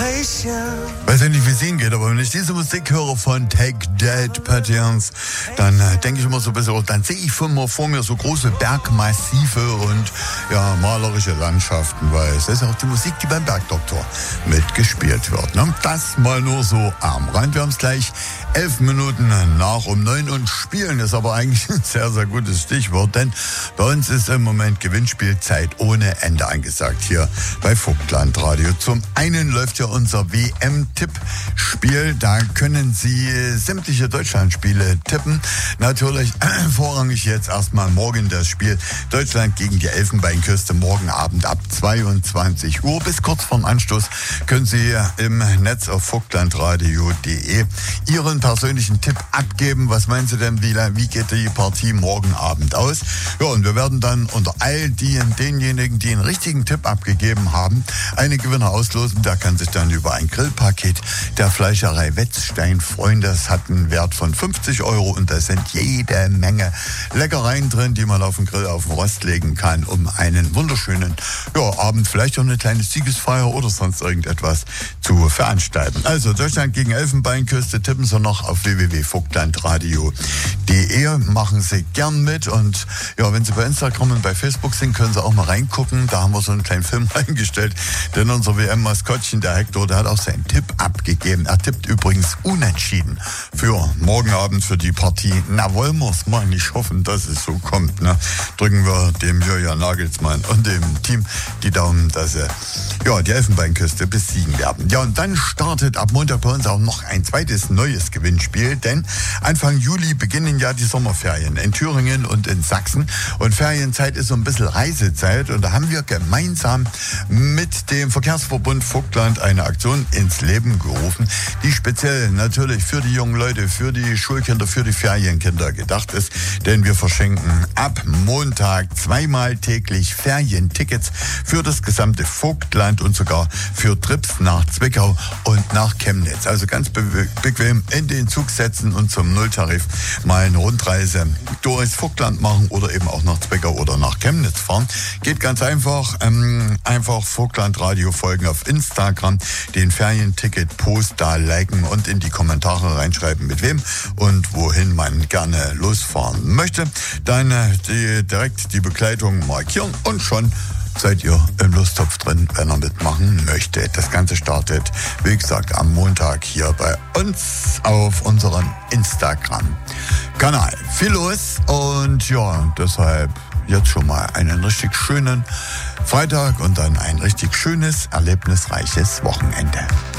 Weiß ja nicht, wie es Ihnen geht, aber wenn ich diese Musik höre von Take That, Patience, dann denke ich immer so ein bisschen, dann sehe ich vor mir so große Bergmassive und ja, malerische Landschaften, weil es ist auch die Musik, die beim Bergdoktor mitgespielt wird. Ne? Das mal nur so am Rand. Wir haben es gleich 11 Minuten nach um 9 und spielen ist aber eigentlich ein sehr, sehr gutes Stichwort, denn bei uns ist im Moment Gewinnspielzeit ohne Ende angesagt hier bei Vogtland Radio. Zum einen läuft ja unser WM-Tippspiel, da können Sie sämtliche Deutschlandspiele tippen. Natürlich vorrangig jetzt erstmal morgen das Spiel Deutschland gegen die Elfenbeinküste, morgen Abend ab 22 Uhr. Bis kurz vorm Anstoß können Sie im Netz auf vogtlandradio.de Ihren persönlichen Tipp abgeben. Was meinen Sie denn, wie geht die Partie morgen Abend aus? Ja, und wir werden dann unter all denjenigen, die einen richtigen Tipp abgegeben haben, einen Gewinner auslosen. Der kann sich dann über ein Grillpaket der Fleischerei Wetzstein freuen. Das hat einen Wert von 50 € und da sind jede Menge Leckereien drin, die man auf den Grill, auf den Rost legen kann, um einen wunderschönen Abend, vielleicht auch eine kleine Siegesfeier oder sonst irgendetwas zu veranstalten. Also Deutschland gegen Elfenbeinküste, tippen Sie noch auf www.vogtlandradio.de, machen Sie gern mit und ja, wenn Sie bei Instagram und bei Facebook sind, können Sie auch mal reingucken. Da haben wir so einen kleinen Film reingestellt, denn unser WM-Maskottchen, der Hector, der hat auch seinen Tipp abgegeben. Er tippt übrigens unentschieden für morgen Abend für die Partie. Na, wollen wir es mal nicht hoffen, dass es so kommt. Ne? Drücken wir dem Jürgen Nagelsmann und dem Team die Daumen, dass sie die Elfenbeinküste besiegen werden. Ja, und dann startet ab Montag bei uns auch noch ein zweites neues Gewinnspiel, denn Anfang Juli beginnen ja die Sommerferien in Thüringen und in Sachsen und Ferienzeit ist so ein bisschen Reisezeit und da haben wir gemeinsam mit dem Verkehrsverbund Vogtland eine Aktion ins Leben gerufen, die speziell natürlich für die jungen Leute, für die Schulkinder, für die Ferienkinder gedacht ist, denn wir verschenken ab Montag zweimal täglich Ferientickets für das gesamte Vogtland und sogar für Trips nach Zwickau und nach Chemnitz. Also ganz bequem in den Zug setzen und zum Nulltarif mal eine Rundreise durchs Vogtland machen oder eben auch nach Zwickau oder nach Chemnitz fahren. Geht ganz einfach. Einfach Vogtland Radio folgen auf Instagram, den Ferienticket-Post da liken und in die Kommentare reinschreiben, mit wem und wohin man gerne losfahren möchte. Dann direkt die Begleitung markieren und schon seid ihr im Lostopf drin, wenn ihr mitmachen möchtet. Das Ganze startet, wie gesagt, am Montag hier bei uns auf unserem Instagram-Kanal. Viel los und ja, deshalb jetzt schon mal einen richtig schönen Freitag und dann ein richtig schönes, erlebnisreiches Wochenende.